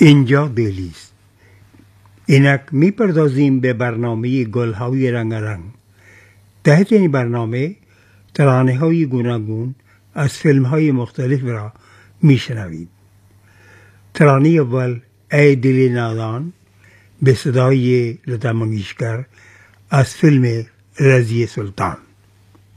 اینجا دلیست. اینک میپردازیم به برنامه گلهای رنگارنگ. تحت این برنامه ترانه های گوناگون از فیلم های مختلف را میشنوید. ترانه اول ای دل نادان به صدای لتا منگیشکر از فیلم رضی سلطان.